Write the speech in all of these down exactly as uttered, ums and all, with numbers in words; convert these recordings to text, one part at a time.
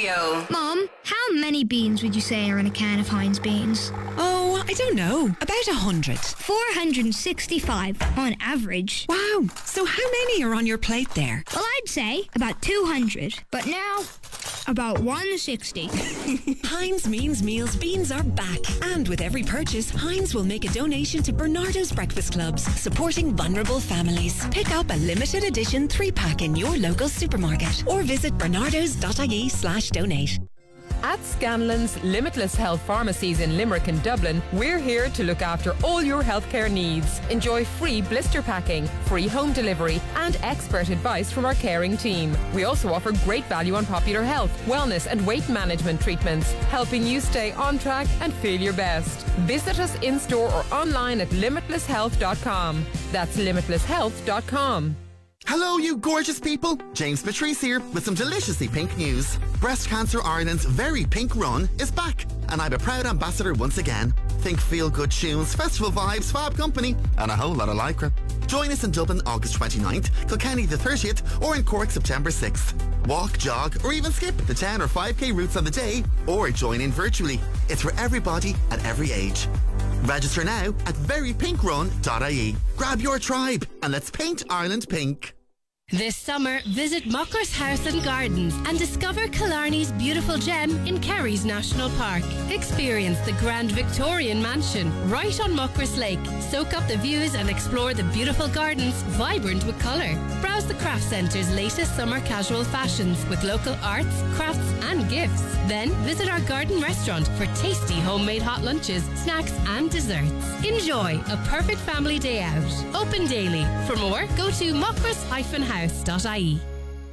Radio. Mum, how many beans would you say are in a can of Heinz beans? Oh, I don't know. About a hundred. four hundred sixty-five on average. Wow. So how many are on your plate there? Well, I'd say about two hundred. But now, about one hundred sixty. Heinz Means Meals beans are back. And with every purchase, Heinz will make a donation to Bernardo's Breakfast Clubs, supporting vulnerable families. Pick up a limited edition three-pack in your local supermarket or visit bernardos.ie slash donate. At Scanlon's Limitless Health Pharmacies in Limerick and Dublin, we're here to look after all your healthcare needs. Enjoy free blister packing, free home delivery, and expert advice from our caring team. We also offer great value on popular health, wellness, and weight management treatments, helping you stay on track and feel your best. Visit us in-store or online at limitless health dot com. That's limitless health dot com. Hello, you gorgeous people. James Patrice here with some deliciously pink news. Breast Cancer Ireland's very pink run is back, and I'm a proud ambassador once again. Think feel-good tunes, festival vibes, fab company, and a whole lot of lycra. Join us in Dublin August twenty-ninth, Kilkenny the thirtieth, or in Cork September sixth. Walk, jog, or even skip the ten or five K routes on the day, or join in virtually. It's for everybody at every age. Register now at very pink run dot I E. Grab your tribe and let's paint Ireland pink. This summer, visit Muckers House and Gardens and discover Killarney's beautiful gem in Kerry's National Park. Experience the Grand Victorian Mansion right on Muckers Lake. Soak up the views and explore the beautiful gardens, vibrant with colour. Browse the Craft Centre's latest summer casual fashions with local arts, crafts and gifts. Then visit our garden restaurant for tasty homemade hot lunches, snacks and desserts. Enjoy a perfect family day out. Open daily. For more, go to muckers dash house dot I E.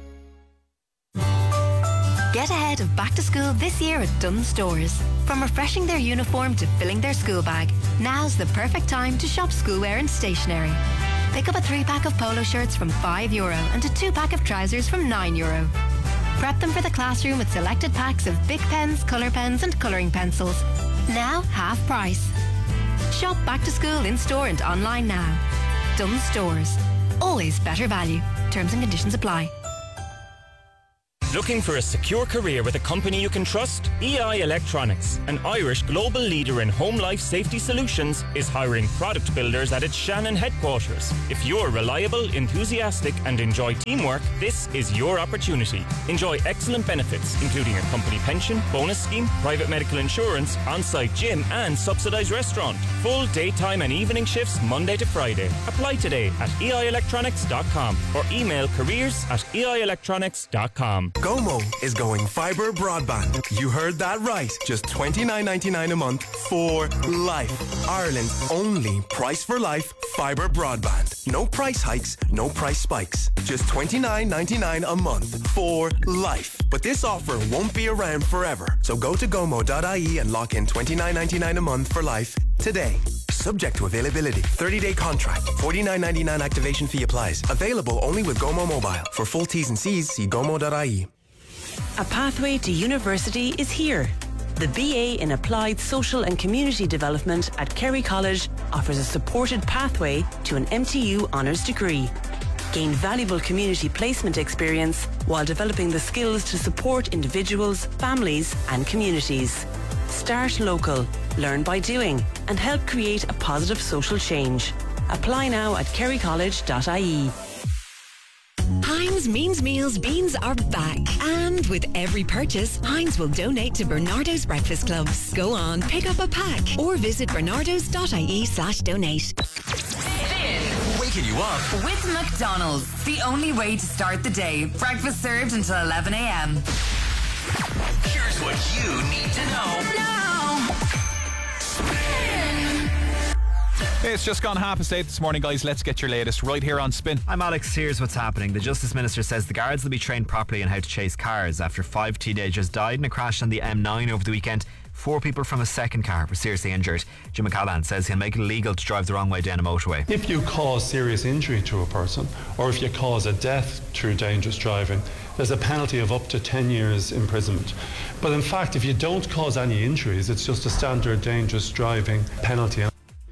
Get ahead of back to school this year at Dunnes Stores. From refreshing their uniform to filling their school bag, now's the perfect time to shop schoolwear and stationery. Pick up a three-pack of polo shirts from five euro and a two-pack of trousers from nine euro. Prep them for the classroom with selected packs of Bic pens, colour pens and colouring pencils. Now half price. Shop back to school in store and online now. Dunnes Stores. Always better value. Terms and conditions apply. Looking for a secure career with a company you can trust? E I Electronics, an Irish global leader in home life safety solutions, is hiring product builders at its Shannon headquarters. If you're reliable, enthusiastic and enjoy teamwork, this is your opportunity. Enjoy excellent benefits, including a company pension, bonus scheme, private medical insurance, on-site gym and subsidised restaurant. Full daytime and evening shifts Monday to Friday. Apply today at e i electronics dot com or email careers at e i electronics dot com. Gomo is going fibre broadband. You heard that right. Just twenty-nine ninety-nine a month for life. Ireland's only price for life fibre broadband. No price hikes, no price spikes. Just twenty-nine ninety-nine a month for life. But this offer won't be around forever. So go to gomo dot I E and lock in twenty-nine ninety-nine a month for life today. Subject to availability. thirty-day contract. forty-nine ninety-nine activation fee applies. Available only with Gomo Mobile. For full T's and C's, see gomo dot I E. A pathway to university is here. The B A in Applied Social and Community Development at Kerry College offers a supported pathway to an M T U honours degree. Gain valuable community placement experience while developing the skills to support individuals, families and communities. Start local, learn by doing and help create a positive social change. Apply now at kerry college dot I E. Heinz Means Meals beans are back. And with every purchase, Heinz will donate to Bernardo's Breakfast Clubs. Go on, pick up a pack or visit bernardos dot I E slash donate. Waking you up with McDonald's. The only way to start the day. Breakfast served until eleven a.m. Here's what you need to know now. It's just gone half past eight this morning, guys. Let's get your latest right here on Spin. I'm Alex. Here's what's happening. The Justice Minister says the guards will be trained properly on how to chase cars after five teenagers died in a crash on the M nine over the weekend. Four people from a second car were seriously injured. Jim McCallaghan says he'll make it illegal to drive the wrong way down a motorway. If you cause serious injury to a person or if you cause a death through dangerous driving, there's a penalty of up to ten years imprisonment. But in fact, if you don't cause any injuries, it's just a standard dangerous driving penalty.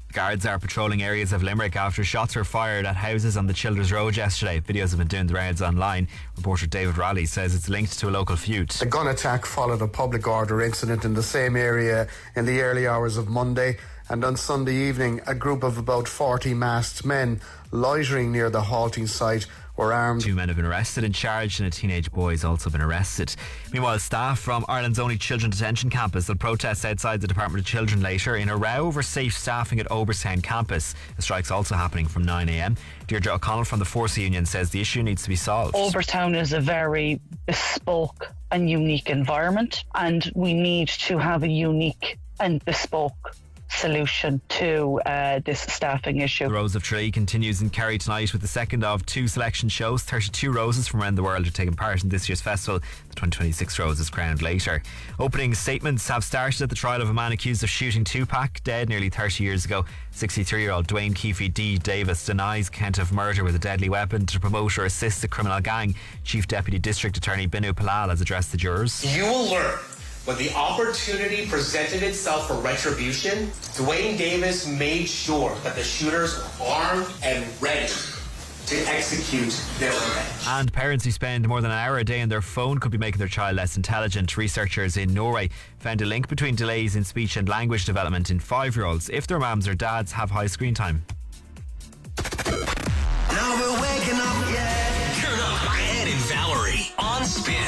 Guards are patrolling areas of Limerick after shots were fired at houses on the Childers Road yesterday. Videos have been doing the rounds online. Reporter David Raleigh says it's linked to a local feud. The gun attack followed a public order incident in the same area in the early hours of Monday, and on Sunday evening a group of about forty masked men loitering near the halting site were armed. Two men have been arrested and charged, and a teenage boy has also been arrested. Meanwhile, staff from Ireland's only children detention campus will protest outside the Department of Children later in a row over safe staffing at Oberstown campus. The strike's also happening from nine a m. Deirdre O'Connell from the Force Union says the issue needs to be solved. Oberstown is a very bespoke and unique environment, and we need to have a unique and bespoke solution to uh, this staffing issue. The Rose of Tralee continues in Kerry tonight with the second of two selection shows. thirty-two roses from around the world are taking part in this year's festival. The twenty twenty-six rose is crowned later. Opening statements have started at the trial of a man accused of shooting Tupac, dead nearly thirty years ago. sixty-three-year-old Dwayne Keefe D. Davis denies count of murder with a deadly weapon to promote or assist a criminal gang. Chief Deputy District Attorney Binu Palal has addressed the jurors. You will learn when the opportunity presented itself for retribution, Dwayne Davis made sure that the shooters were armed and ready to execute their revenge. And parents who spend more than an hour a day on their phone could be making their child less intelligent. Researchers in Norway found a link between delays in speech and language development in five-year-olds if their mums or dads have high screen time. Now we're waking up, yeah. Turn up Ed and Valerie on Spin.